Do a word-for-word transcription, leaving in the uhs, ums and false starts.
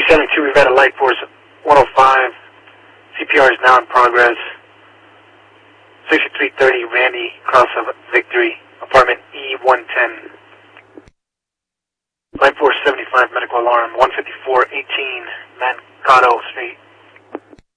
seventy-two, we've had a light force one oh five. C P R is now in progress. sixty-three thirty, Randy, cross of Victory, apartment E one ten. Light force seventy-five, medical alarm, one fifty-four eighteen, Mankato Street.